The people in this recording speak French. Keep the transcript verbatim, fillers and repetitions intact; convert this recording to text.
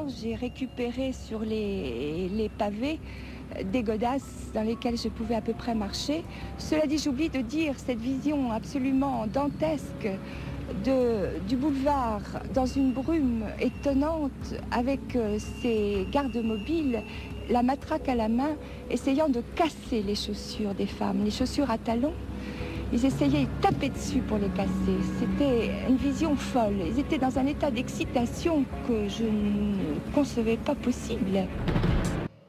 d'abord, j'ai récupéré sur les, les pavés des godasses dans lesquelles je pouvais à peu près marcher. Cela dit, j'oublie de dire cette vision absolument dantesque de, du boulevard dans une brume étonnante avec euh, ces gardes mobiles, la matraque à la main, essayant de casser les chaussures des femmes, les chaussures à talons. Ils essayaient de taper dessus pour les casser. C'était une vision folle. Ils étaient dans un état d'excitation que je ne concevais pas possible.